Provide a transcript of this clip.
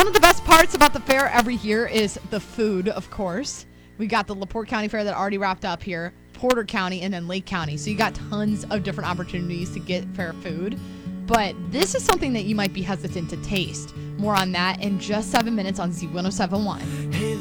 One of the best parts about the fair every year is the food, of course. We got the LaPorte County Fair that already wrapped up here, Porter County, and then Lake County. So you got tons of different opportunities to get fair food. But this is something that you might be hesitant to taste. More on that in just 7 minutes on Z1071.